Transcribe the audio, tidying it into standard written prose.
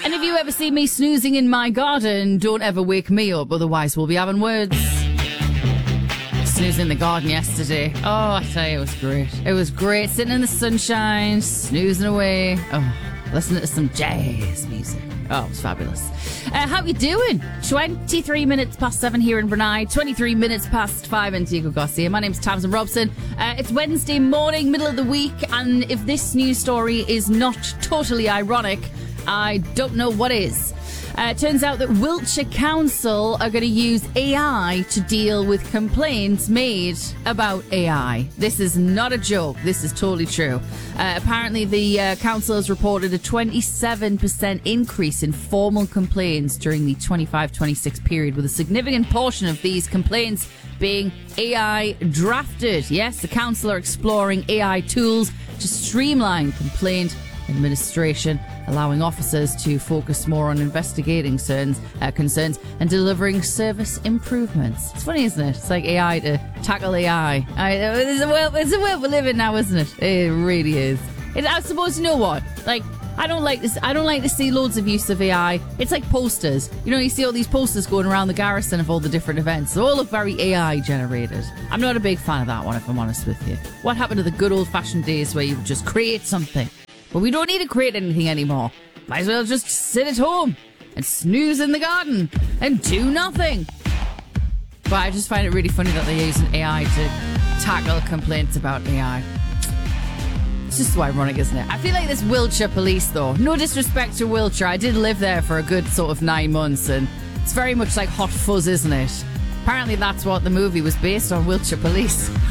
And if you ever see me snoozing in my garden, don't ever wake me up, otherwise we'll be having words. Snoozing in the garden yesterday. Oh, I tell you, it was great. It was great, sitting in the sunshine, snoozing away. Oh, listening to some jazz music. Oh, it was fabulous. How you doing? 23 minutes past 7 here in Brunei, 23 minutes past 5 in Diego Garcia. My name's Tamsin Robson. It's Wednesday morning, middle of the week, and if this news story is not totally ironic, I don't know what is. Turns out that Wiltshire Council are going to use AI to deal with complaints made about AI. This is not a joke. This is totally true. Apparently, the council has reported a 27% increase in formal complaints during the 25-26 period, with a significant portion of these complaints being AI drafted. Yes, the council are exploring AI tools to streamline complaint administration, allowing officers to focus more on investigating concerns and delivering service improvements. It's funny, isn't it? It's like AI to tackle AI. It's a world we live in now, isn't it? It really is. I suppose, you know what? Like, I don't like this. I don't like to see loads of use of AI. It's like posters. You know, you see all these posters going around the garrison of all the different events. They all look very AI generated. I'm not a big fan of that one, if I'm honest with you. What happened to the good old-fashioned days where you just create something? But we don't need to create anything anymore. Might as well just sit at home and snooze in the garden and do nothing. But I just find it really funny that they're using AI to tackle complaints about AI. It's just so ironic, isn't it? I feel like this Wiltshire police, though. No disrespect to Wiltshire. I did live there for a good sort of 9 months, and it's very much like Hot Fuzz, isn't it? Apparently that's what the movie was based on, Wiltshire Police.